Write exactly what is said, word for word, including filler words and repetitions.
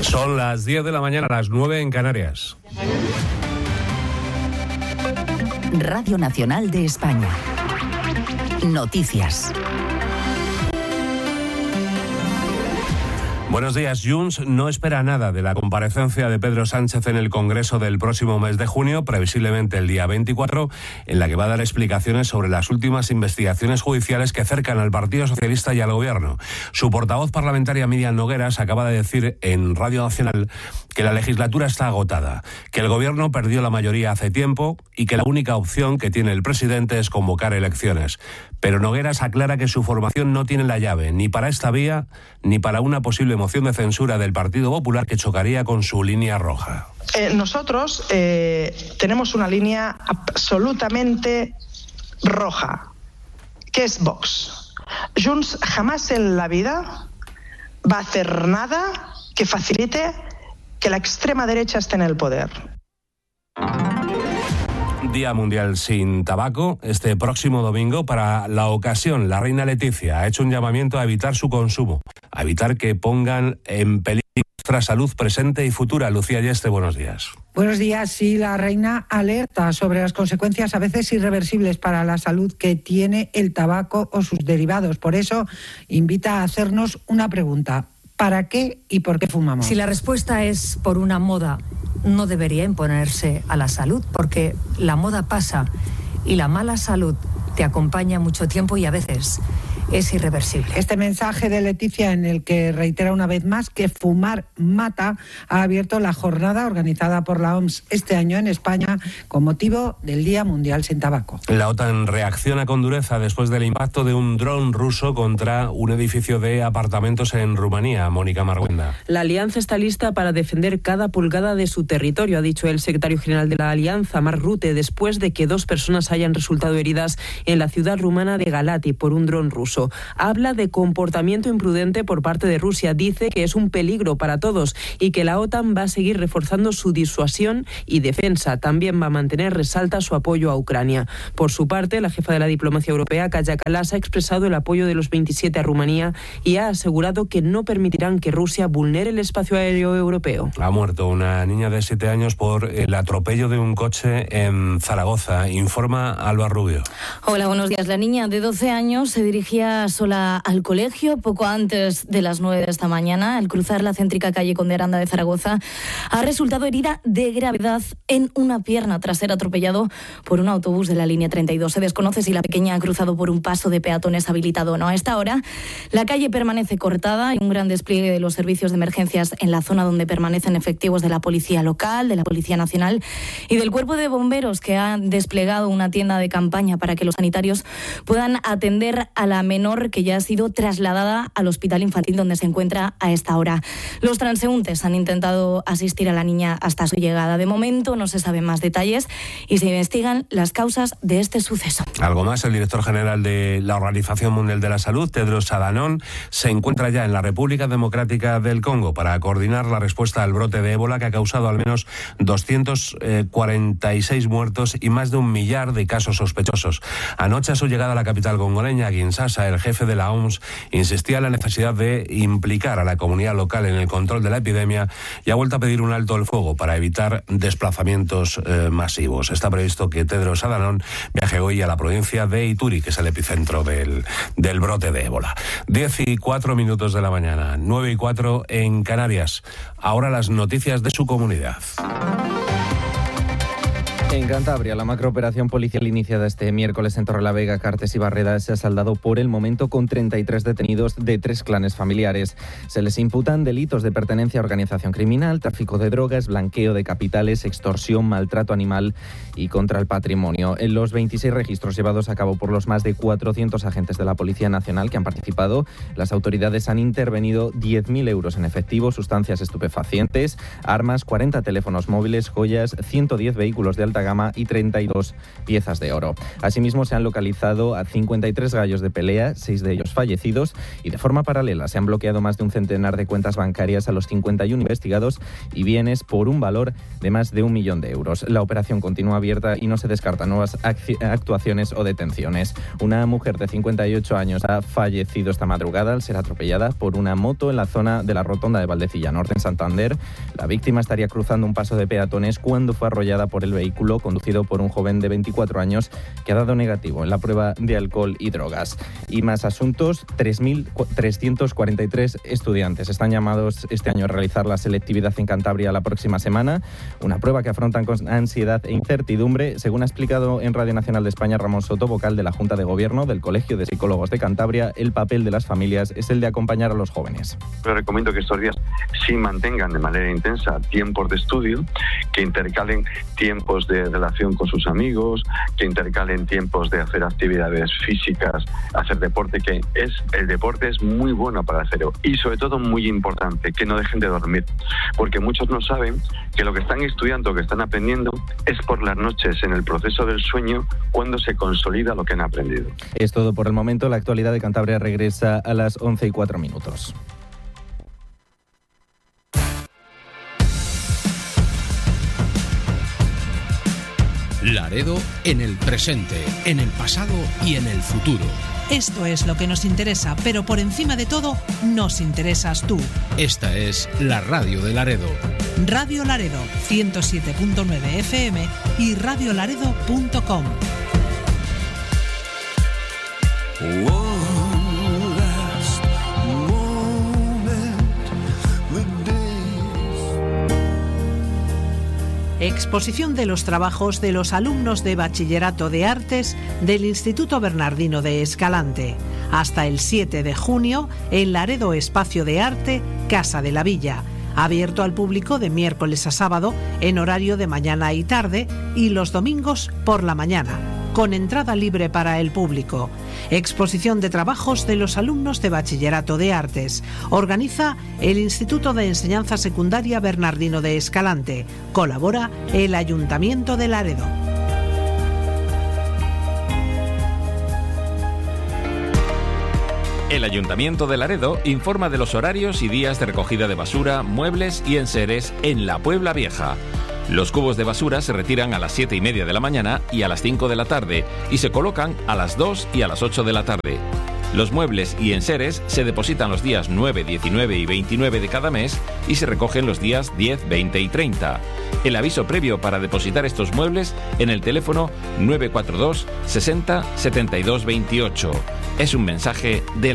Son las diez de la mañana, las nueve en Canarias. Radio Nacional de España. Noticias. Buenos días. Junts no espera nada de la comparecencia de Pedro Sánchez en el Congreso del próximo mes de junio, previsiblemente el día veinticuatro, en la que va a dar explicaciones sobre las últimas investigaciones judiciales que cercan al Partido Socialista y al Gobierno. Su portavoz parlamentaria, Míriam Nogueras, acaba de decir en Radio Nacional que la legislatura está agotada, que el Gobierno perdió la mayoría hace tiempo y que la única opción que tiene el presidente es convocar elecciones. Pero Nogueras aclara que su formación no tiene la llave ni para esta vía ni para una posible moción de censura del Partido Popular que chocaría con su línea roja. Eh, nosotros eh, tenemos una línea absolutamente roja, que es Vox. Junts jamás en la vida va a hacer nada que facilite que la extrema derecha esté en el poder. Día Mundial sin Tabaco. Este próximo domingo, para la ocasión, la reina Leticia ha hecho un llamamiento a evitar su consumo, a evitar que pongan en peligro nuestra salud presente y futura. Lucía Yeste, buenos días. Buenos días. Sí, la reina alerta sobre las consecuencias a veces irreversibles para la salud que tiene el tabaco o sus derivados. Por eso invita a hacernos una pregunta. ¿Para qué y por qué fumamos? Si la respuesta es por una moda, no debería imponerse a la salud, porque la moda pasa y la mala salud te acompaña mucho tiempo y a veces es irreversible. Este mensaje de Leticia, en el que reitera una vez más que fumar mata, ha abierto la jornada organizada por la O M S este año en España con motivo del Día Mundial sin Tabaco. La OTAN reacciona con dureza después del impacto de un dron ruso contra un edificio de apartamentos en Rumanía. Mónica Marguenda. La alianza está lista para defender cada pulgada de su territorio, ha dicho el secretario general de la alianza, Mark Rutte, después de que dos personas hayan resultado heridas en la ciudad rumana de Galati por un dron ruso. Habla de comportamiento imprudente por parte de Rusia. Dice que es un peligro para todos y que la OTAN va a seguir reforzando su disuasión y defensa. También va a mantener, resalta, su apoyo a Ucrania. Por su parte, la jefa de la diplomacia europea, Kaja Kallas, ha expresado el apoyo de los veintisiete a Rumanía y ha asegurado que no permitirán que Rusia vulnere el espacio aéreo europeo. Ha muerto una niña de siete años por el atropello de un coche en Zaragoza. Informa Alba Rubio. Hola, buenos días. La niña de doce años se dirigía sola al colegio poco antes de las nueve de esta mañana. Al cruzar la céntrica calle Conde Aranda de Zaragoza, ha resultado herida de gravedad en una pierna tras ser atropellado por un autobús de la línea treinta y dos. Se desconoce si la pequeña ha cruzado por un paso de peatones habilitado o no. A esta hora, la calle permanece cortada. Hay un gran despliegue de los servicios de emergencias en la zona donde permanecen efectivos de la Policía Local, de la Policía Nacional y del Cuerpo de Bomberos, que ha desplegado una tienda de campaña para que los sanitarios puedan atender a la menor que ya ha sido trasladada al hospital infantil donde se encuentra a esta hora. Los transeúntes han intentado asistir a la niña hasta su llegada. De momento no se saben más detalles y se investigan las causas de este suceso. Algo más, el director general de la Organización Mundial de la Salud, Tedros Adhanom, se encuentra ya en la República Democrática del Congo para coordinar la respuesta al brote de ébola que ha causado al menos doscientos cuarenta y seis muertos y más de un millar de casos sospechosos. Anoche, a su llegada a la capital congoleña, Kinshasa, el jefe de la O M S insistía en la necesidad de implicar a la comunidad local en el control de la epidemia y ha vuelto a pedir un alto al fuego para evitar desplazamientos eh, masivos. Está previsto que Tedros Adhanom viaje hoy a la provincia de Ituri, que es el epicentro del, del brote de ébola. Diez y cuatro minutos de la mañana, nueve y cuatro en Canarias. Ahora las noticias de su comunidad. En Cantabria, la macrooperación policial iniciada este miércoles en Torrelavega, Cartes y Barreda se ha saldado por el momento con treinta y tres detenidos de tres clanes familiares. Se les imputan delitos de pertenencia a organización criminal, tráfico de drogas, blanqueo de capitales, extorsión, maltrato animal y contra el patrimonio. En los veintiséis registros llevados a cabo por los más de cuatrocientos agentes de la Policía Nacional que han participado, las autoridades han intervenido diez mil euros en efectivo, sustancias estupefacientes, armas, cuarenta teléfonos móviles, joyas, ciento diez vehículos de alta alta gama y treinta y dos piezas de oro. Asimismo, se han localizado a cincuenta y tres gallos de pelea, seis de ellos fallecidos, y de forma paralela se han bloqueado más de un centenar de cuentas bancarias a los cincuenta y uno investigados y bienes por un valor de más de un millón de euros. La operación continúa abierta y no se descartan nuevas actuaciones o detenciones. Una mujer de cincuenta y ocho años ha fallecido esta madrugada al ser atropellada por una moto en la zona de la rotonda de Valdecilla Norte, en Santander. La víctima estaría cruzando un paso de peatones cuando fue arrollada por el vehículo conducido por un joven de veinticuatro años que ha dado negativo en la prueba de alcohol y drogas. Y más asuntos, tres mil trescientos cuarenta y tres estudiantes están llamados este año a realizar la selectividad en Cantabria la próxima semana, una prueba que afrontan con ansiedad e incertidumbre. Según ha explicado en Radio Nacional de España Ramón Soto, vocal de la Junta de Gobierno del Colegio de Psicólogos de Cantabria, el papel de las familias es el de acompañar a los jóvenes. Les recomiendo que estos días sí mantengan de manera intensa tiempos de estudio, que intercalen tiempos de relación con sus amigos, que intercalen tiempos de hacer actividades físicas, hacer deporte, que es el deporte es muy bueno para el cerebro y sobre todo muy importante, que no dejen de dormir, porque muchos no saben que lo que están estudiando, que están aprendiendo, es por las noches en el proceso del sueño cuando se consolida lo que han aprendido. Es todo por el momento. La actualidad de Cantabria regresa a las once y cuatro minutos. Laredo en el presente, en el pasado y en el futuro. Esto es lo que nos interesa, pero por encima de todo, nos interesas tú. Esta es la radio de Laredo. Radio Laredo, ciento siete punto nueve F M y radio laredo punto com. Exposición de los trabajos de los alumnos de Bachillerato de Artes del Instituto Bernardino de Escalante. Hasta el siete de junio en Laredo Espacio de Arte, Casa de la Villa. Abierto al público de miércoles a sábado en horario de mañana y tarde y los domingos por la mañana, con entrada libre para el público. Exposición de trabajos de los alumnos de Bachillerato de Artes. Organiza el Instituto de Enseñanza Secundaria Bernardino de Escalante. Colabora el Ayuntamiento de Laredo. El Ayuntamiento de Laredo informa de los horarios y días de recogida de basura, muebles y enseres en la Puebla Vieja. Los cubos de basura se retiran a las siete y media de la mañana y a las cinco de la tarde y se colocan a las dos y a las ocho de la tarde. Los muebles y enseres se depositan los días nueve, diecinueve y veintinueve de cada mes y se recogen los días diez, veinte y treinta. El aviso previo para depositar estos muebles en el teléfono nueve cuatro dos sesenta setenta y dos veintiocho. Es un mensaje de